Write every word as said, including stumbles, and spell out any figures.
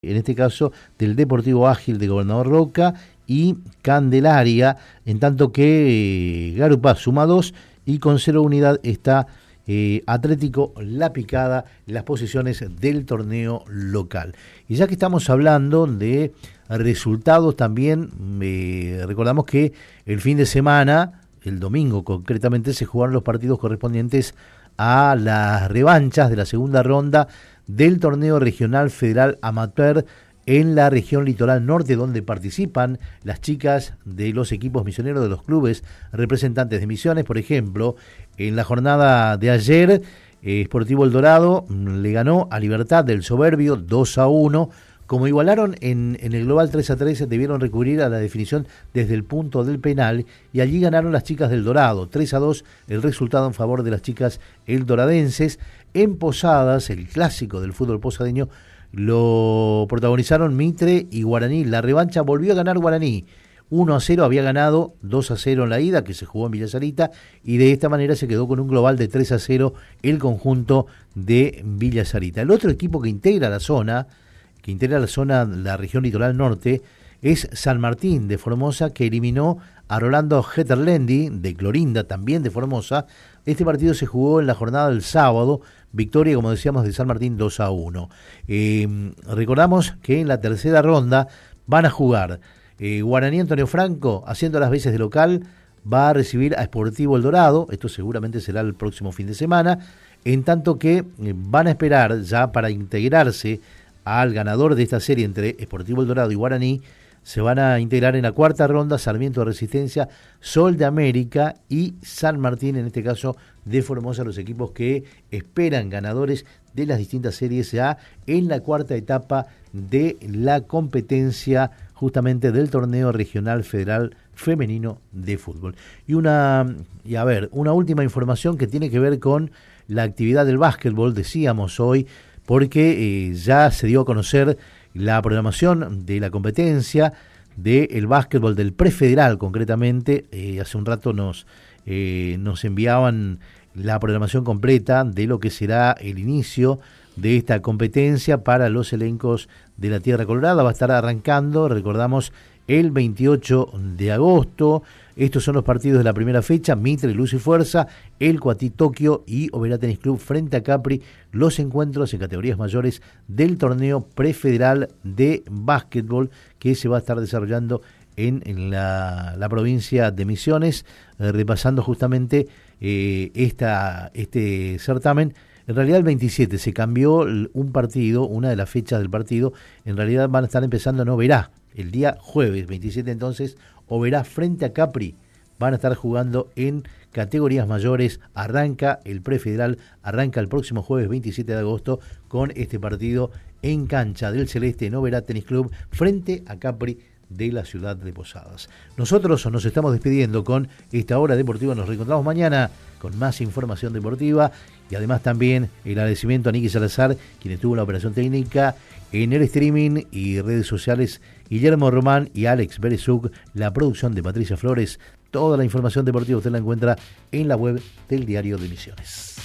en este caso del Deportivo Ágil de Gobernador Roca y Candelaria, en tanto que eh, Garupá suma dos y con cero unidad está eh, Atlético La Picada en las posiciones del torneo local. Y ya que estamos hablando de resultados también, eh, recordamos que el fin de semana, el domingo concretamente, se jugaron los partidos correspondientes a las revanchas de la segunda ronda del torneo regional federal amateur en la región litoral norte, donde participan las chicas de los equipos misioneros de los clubes representantes de Misiones. Por ejemplo, en la jornada de ayer, eh, Sportivo El Dorado le ganó a Libertad del Soberbio dos a uno. Como igualaron en, en el global tres a tres, debieron recurrir a la definición desde el punto del penal y allí ganaron las chicas del Dorado, tres a dos, el resultado en favor de las chicas eldoradenses. En Posadas, el clásico del fútbol posadeño, lo protagonizaron Mitre y Guaraní. La revancha volvió a ganar Guaraní, uno a cero, había ganado dos a cero en la ida, que se jugó en Villa Sarita, y de esta manera se quedó con un global de tres a cero el conjunto de Villa Sarita. El otro equipo que integra la zona, que integra la zona, la región litoral norte, es San Martín de Formosa, que eliminó a Rolando Hetterlendi de Clorinda, también de Formosa. Este partido se jugó en la jornada del sábado, victoria, como decíamos, de San Martín dos a uno. Eh, recordamos que en la tercera ronda van a jugar eh, Guaraní Antonio Franco, haciendo las veces de local, va a recibir a Sportivo El Dorado, esto seguramente será el próximo fin de semana, en tanto que eh, van a esperar ya para integrarse al ganador de esta serie entre Sportivo El Dorado y Guaraní. Se van a integrar en la cuarta ronda Sarmiento de Resistencia, Sol de América y San Martín, en este caso de Formosa, los equipos que esperan ganadores de las distintas series A en la cuarta etapa de la competencia justamente del torneo regional federal femenino de fútbol. Y una, y a ver, una última información que tiene que ver con la actividad del básquetbol, decíamos hoy, porque eh, ya se dio a conocer la programación de la competencia del básquetbol del prefederal, concretamente. Eh, hace un rato nos, eh, nos enviaban la programación completa de lo que será el inicio de esta competencia para los elencos de la Tierra Colorada. Va a estar arrancando, recordamos, el veintiocho de agosto. Estos son los partidos de la primera fecha: Mitre, Luz y Fuerza, el Coatí Tokio y Oberá Tenis Club frente a Capri. Los encuentros en categorías mayores del torneo prefederal de básquetbol que se va a estar desarrollando en, en la, la provincia de Misiones, eh, repasando justamente eh, esta, este certamen. En realidad el veintisiete se cambió un partido, una de las fechas del partido. En realidad van a estar empezando en Oberá el día jueves veintisiete, entonces Oberá frente a Capri van a estar jugando en categorías mayores. Arranca el prefederal, arranca el próximo jueves veintisiete de agosto con este partido en cancha del Celeste en Oberá Tenis Club frente a Capri de la ciudad de Posadas. Nosotros nos estamos despidiendo con esta hora deportiva. Nos reencontramos mañana con más información deportiva y además también el agradecimiento a Niki Salazar, quien estuvo en la operación técnica, en el streaming y redes sociales Guillermo Román y Alex Berezuk, la producción de Patricia Flores. Toda la información deportiva usted la encuentra en la web del Diario de Misiones.